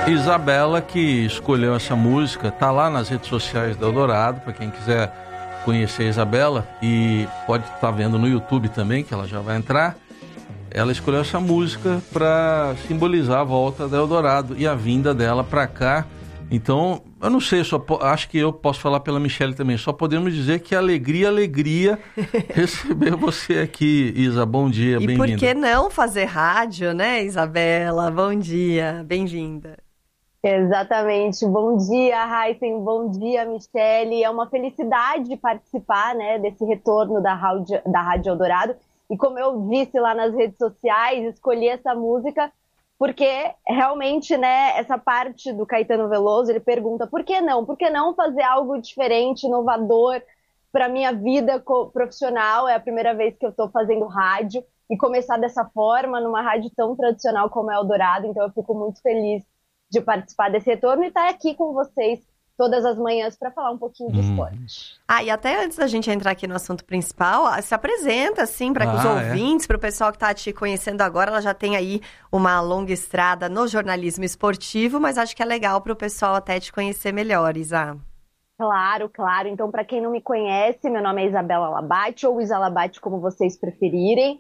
Isabela que escolheu essa música, tá lá nas redes sociais da Eldorado, para quem quiser conhecer a Isabela, e pode estar vendo no YouTube também, que ela já vai entrar. Ela escolheu essa música para simbolizar a volta da Eldorado e a vinda dela para cá. Então, eu não sei, acho que eu posso falar pela Michele também, só podemos dizer que alegria receber você aqui, Isa. Bom dia, bem-vinda. E por que não fazer rádio, né, Isabela? Bom dia, bem-vinda. Exatamente. Bom dia, Raíssen. Bom dia, Michele. É uma felicidade participar, né, desse retorno da Rádio Eldorado. E como eu disse lá nas redes sociais, escolhi essa música porque realmente, né, essa parte do Caetano Veloso, ele pergunta por que não? Por que não fazer algo diferente, inovador para minha vida profissional? É a primeira vez que eu estou fazendo rádio e começar dessa forma, numa rádio tão tradicional como é Eldorado. Então eu fico muito feliz de participar desse retorno e estar aqui com vocês todas as manhãs para falar um pouquinho de esporte. E até antes da gente entrar aqui no assunto principal, se apresenta, assim, para os ouvintes, para o pessoal que está te conhecendo agora. Ela já tem aí uma longa estrada no jornalismo esportivo, mas acho que é legal para o pessoal até te conhecer melhor, Isa. Claro. Então, para quem não me conhece, meu nome é Isabela Labate, ou Isa Labate, como vocês preferirem.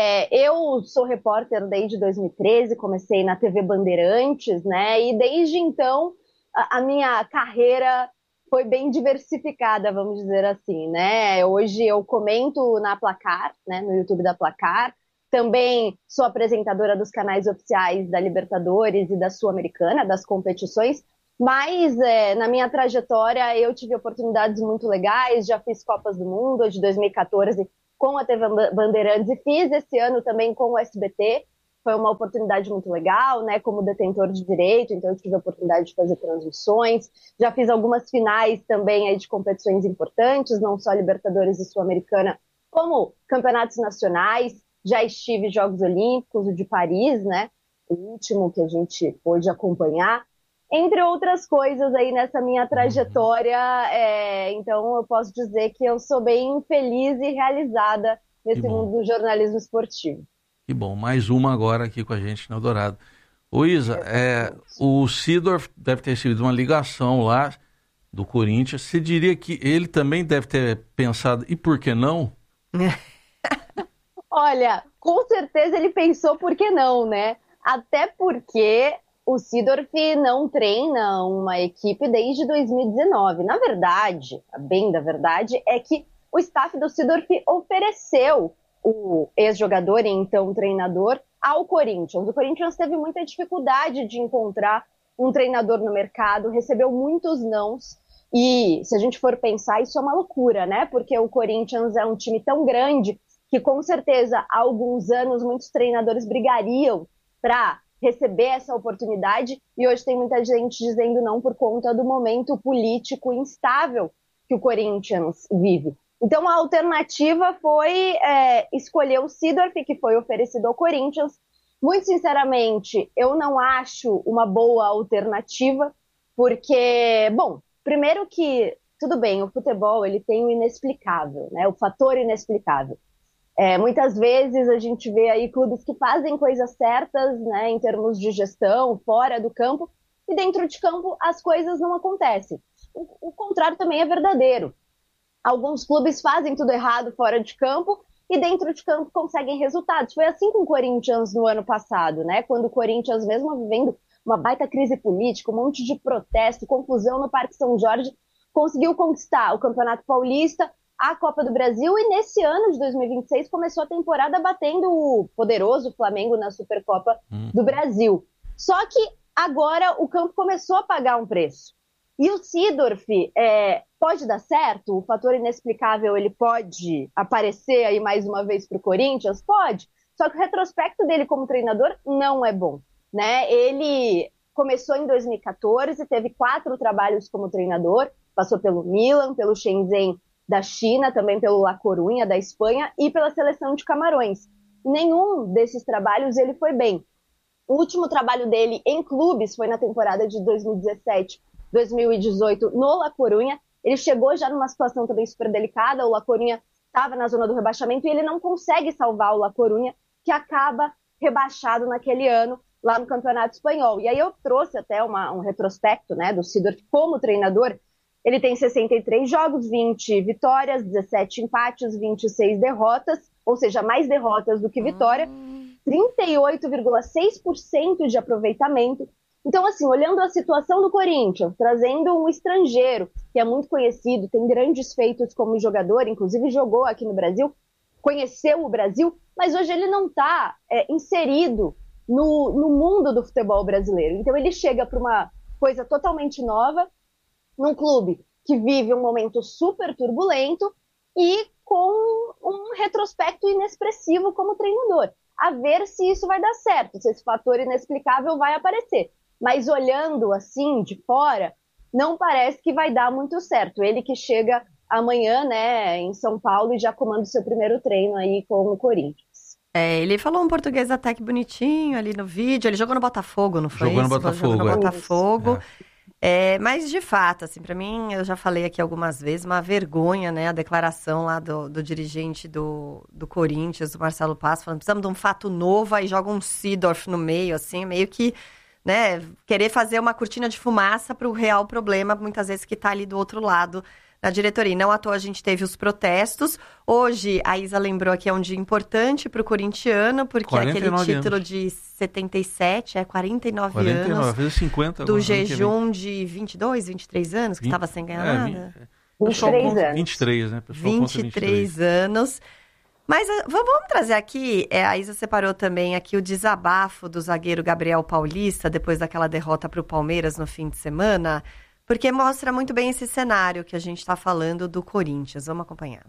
Eu sou repórter desde 2013, comecei na TV Bandeirantes, né? E desde então a minha carreira foi bem diversificada, vamos dizer assim, né? Hoje eu comento na Placar, né? No YouTube da Placar. Também sou apresentadora dos canais oficiais da Libertadores e da Sul-Americana, das competições. Mas na minha trajetória eu tive oportunidades muito legais, já fiz Copas do Mundo de 2014 com a TV Bandeirantes e fiz esse ano também com o SBT. Foi uma oportunidade muito legal, né, como detentor de direito, então eu tive a oportunidade de fazer transmissões. Já fiz algumas finais também aí de competições importantes, não só Libertadores e Sul-Americana, como campeonatos nacionais. Já estive em Jogos Olímpicos, o de Paris, né, o último que a gente pôde acompanhar. Entre outras coisas aí nessa minha trajetória, então eu posso dizer que eu sou bem feliz e realizada nesse mundo do jornalismo esportivo. Que bom, mais uma agora aqui com a gente no Eldorado. Ô Isa, o Seedorf deve ter recebido uma ligação lá do Corinthians. Você diria que ele também deve ter pensado, e por que não? Olha, com certeza ele pensou por que não, né? Até porque o Seedorf não treina uma equipe desde 2019. Na verdade, a bem da verdade, é que o staff do Seedorf ofereceu o ex-jogador e então treinador ao Corinthians. O Corinthians teve muita dificuldade de encontrar um treinador no mercado, recebeu muitos nãos, e se a gente for pensar, isso é uma loucura, né? Porque o Corinthians é um time tão grande que com certeza há alguns anos muitos treinadores brigariam para receber essa oportunidade, e hoje tem muita gente dizendo não por conta do momento político instável que o Corinthians vive. Então a alternativa foi escolher o Seedorf, que foi oferecido ao Corinthians. Muito sinceramente, eu não acho uma boa alternativa, porque, bom, primeiro que, tudo bem, o futebol ele tem o inexplicável, né? O fator inexplicável. Muitas vezes a gente vê aí clubes que fazem coisas certas, né, em termos de gestão, fora do campo, e dentro de campo as coisas não acontecem. O contrário também é verdadeiro. Alguns clubes fazem tudo errado fora de campo e dentro de campo conseguem resultados. Foi assim com o Corinthians no ano passado, né? Quando o Corinthians, mesmo vivendo uma baita crise política, um monte de protesto, confusão no Parque São Jorge, conseguiu conquistar o Campeonato Paulista, a Copa do Brasil, e nesse ano de 2026 começou a temporada batendo o poderoso Flamengo na Supercopa do Brasil. Só que agora o campo começou a pagar um preço. E o Seedorf pode dar certo? O fator inexplicável ele pode aparecer aí mais uma vez para o Corinthians? Pode. Só que o retrospecto dele como treinador não é bom, né? Ele começou em 2014, teve 4 trabalhos como treinador, passou pelo Milan, pelo Shenzhen da China, também pelo La Coruña da Espanha e pela seleção de Camarões. Nenhum desses trabalhos ele foi bem. O último trabalho dele em clubes foi na temporada de 2017-2018 no La Coruña. Ele chegou já numa situação também super delicada, o La Coruña estava na zona do rebaixamento e ele não consegue salvar o La Coruña, que acaba rebaixado naquele ano. lá no Campeonato Espanhol. E aí eu trouxe até um retrospecto, né, do Seedorf como treinador. Ele tem 63 jogos, 20 vitórias, 17 empates, 26 derrotas, ou seja, mais derrotas do que vitória, 38,6% de aproveitamento. Então, assim, olhando a situação do Corinthians, trazendo um estrangeiro que é muito conhecido, tem grandes feitos como jogador, inclusive jogou aqui no Brasil, conheceu o Brasil, mas hoje ele não está inserido no mundo do futebol brasileiro. Então ele chega para uma coisa totalmente nova, num clube que vive um momento super turbulento e com um retrospecto inexpressivo como treinador. A ver se isso vai dar certo, se esse fator inexplicável vai aparecer. Mas olhando assim de fora, não parece que vai dar muito certo. Ele que chega amanhã, né, em São Paulo e já comanda o seu primeiro treino aí com o Corinthians. Ele falou um português até que bonitinho ali no vídeo. Ele jogou no Botafogo, não foi isso? Jogou no Botafogo. Jogou no Botafogo. Mas de fato, assim, para mim, eu já falei aqui algumas vezes, uma vergonha, né, a declaração lá do dirigente do Corinthians, do Marcelo Paes, falando, precisamos de um fato novo, aí joga um Seedorf no meio, assim, meio que, né, querer fazer uma cortina de fumaça para o real problema, muitas vezes, que está ali do outro lado na diretoria. E não à toa a gente teve os protestos. Hoje, a Isa lembrou que é um dia importante para o corintiano, porque aquele título anos. De 77, 49 anos. Vezes 50. Do jejum de 22, 23 anos, que estava sem ganhar nada. 23 anos. 23, né? 23 anos. Mas vamos trazer aqui, a Isa separou também aqui o desabafo do zagueiro Gabriel Paulista, depois daquela derrota para o Palmeiras no fim de semana, porque mostra muito bem esse cenário que a gente está falando do Corinthians. Vamos acompanhar.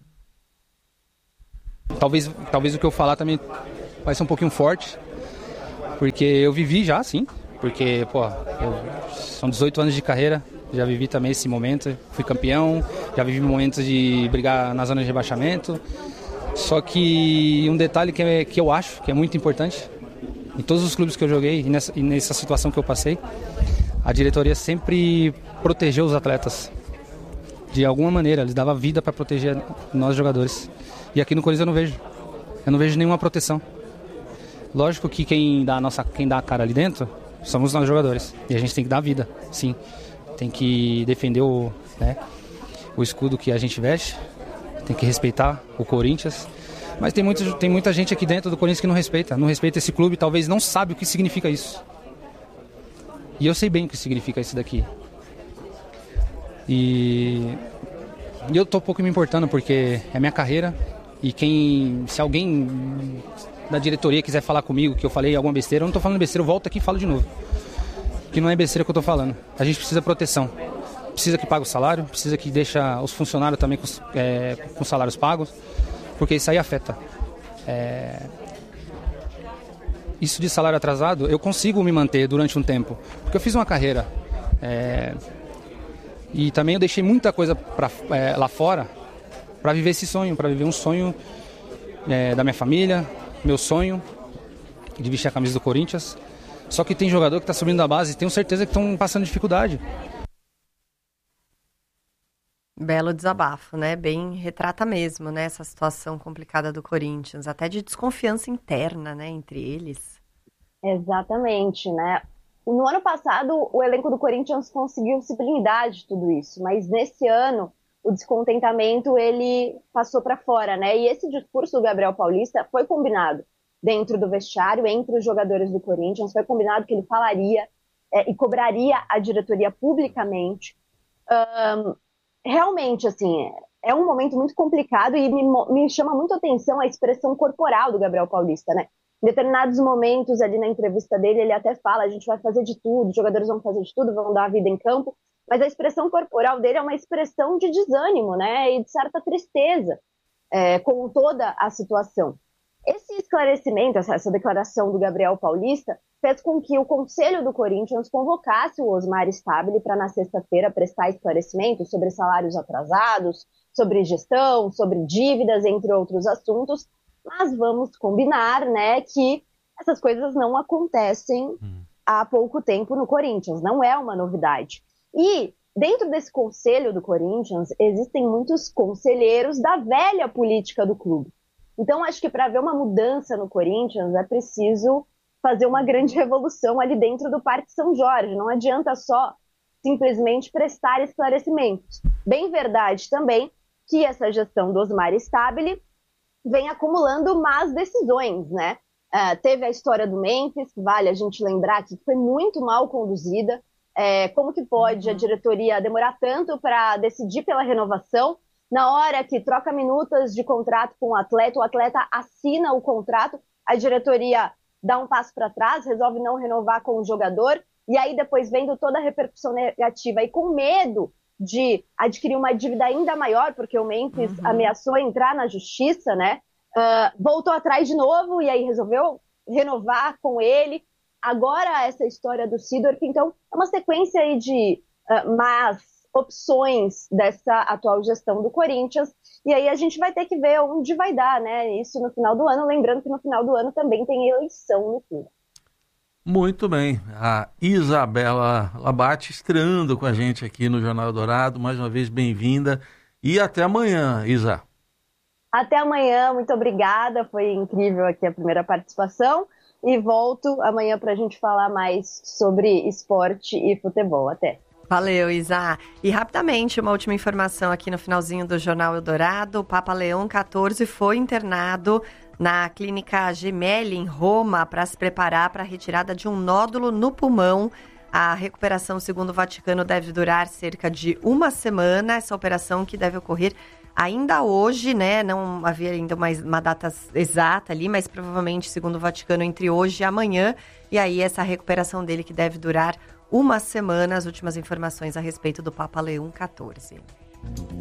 Talvez o que eu falar também vai ser um pouquinho forte, porque eu vivi já, sim, porque, são 18 anos de carreira, já vivi também esse momento, fui campeão, já vivi momentos de brigar na zona de rebaixamento, só que um detalhe que eu acho que é muito importante, em todos os clubes que eu joguei e nessa situação que eu passei, a diretoria sempre protegeu os atletas. De alguma maneira, eles davam vida para proteger nós jogadores. E aqui no Corinthians eu não vejo nenhuma proteção. Lógico que quem dá a cara ali dentro somos nós jogadores. E a gente tem que dar vida, sim. Tem que defender o escudo que a gente veste, tem que respeitar o Corinthians. Mas tem muita gente aqui dentro do Corinthians que não respeita esse clube, talvez não sabe o que significa isso. E eu sei bem o que significa isso daqui. E eu tô um pouco me importando porque é minha carreira. E se alguém da diretoria quiser falar comigo que eu falei alguma besteira, eu não tô falando besteira, eu volto aqui e falo de novo. Que não é besteira que eu tô falando. A gente precisa de proteção. Precisa que pague o salário, precisa que deixa os funcionários também com salários pagos, porque isso aí afeta. Isso de salário atrasado, eu consigo me manter durante um tempo, porque eu fiz uma carreira. E também eu deixei muita coisa lá fora para viver esse sonho, para viver um sonho da minha família, meu sonho de vestir a camisa do Corinthians. Só que tem jogador que está subindo da base e tenho certeza que estão passando dificuldade. Belo desabafo, né? Bem retrata mesmo, né? Essa situação complicada do Corinthians, até de desconfiança interna, né? Entre eles. Exatamente, né? No ano passado, o elenco do Corinthians conseguiu se blindar de tudo isso, mas nesse ano, o descontentamento, ele passou para fora, né? E esse discurso do Gabriel Paulista foi combinado dentro do vestiário, entre os jogadores do Corinthians, foi combinado que ele falaria e cobraria a diretoria publicamente. Realmente, assim, é um momento muito complicado e me chama muito a atenção a expressão corporal do Gabriel Paulista, né? Em determinados momentos ali na entrevista dele, ele até fala, a gente vai fazer de tudo, os jogadores vão fazer de tudo, vão dar a vida em campo, mas a expressão corporal dele é uma expressão de desânimo, né? E de certa tristeza com toda a situação. Esse esclarecimento, essa declaração do Gabriel Paulista, fez com que o Conselho do Corinthians convocasse o Osmar Stabile para na sexta-feira prestar esclarecimentos sobre salários atrasados, sobre gestão, sobre dívidas, entre outros assuntos. Mas vamos combinar, né, que essas coisas não acontecem há pouco tempo no Corinthians, não é uma novidade. E dentro desse Conselho do Corinthians existem muitos conselheiros da velha política do clube. Então, acho que para haver uma mudança no Corinthians é preciso fazer uma grande revolução ali dentro do Parque São Jorge. Não adianta só simplesmente prestar esclarecimentos. Bem verdade também que essa gestão do Osmar Stabile vem acumulando más decisões, né? Teve a história do Memphis, que vale a gente lembrar que foi muito mal conduzida. Como que pode a diretoria demorar tanto para decidir pela renovação? Na hora que troca minutas de contrato com o atleta assina o contrato, a diretoria dá um passo para trás, resolve não renovar com o jogador, e aí depois vendo toda a repercussão negativa e com medo de adquirir uma dívida ainda maior, porque o Memphis ameaçou entrar na justiça, né? Voltou atrás de novo e aí resolveu renovar com ele. Agora essa história do Seedorf, então é uma sequência aí de más opções dessa atual gestão do Corinthians, e aí a gente vai ter que ver onde vai dar, né? Isso no final do ano, lembrando que no final do ano também tem eleição no clube. Muito bem, a Isabela Labate estreando com a gente aqui no Jornal Dourado, mais uma vez bem-vinda e até amanhã, Isa. Até amanhã, muito obrigada, foi incrível aqui a primeira participação e volto amanhã para a gente falar mais sobre esporte e futebol. Até. Valeu, Isa. E rapidamente, uma última informação aqui no finalzinho do Jornal Eldorado. O Papa Leão XIV foi internado na Clínica Gemelli, em Roma, para se preparar para a retirada de um nódulo no pulmão. A recuperação, segundo o Vaticano, deve durar cerca de uma semana. Essa operação que deve ocorrer ainda hoje, né? Não havia ainda uma data exata ali, mas provavelmente, segundo o Vaticano, entre hoje e amanhã. E aí, essa recuperação dele que deve durar uma semana. As últimas informações a respeito do Papa Leão XIV.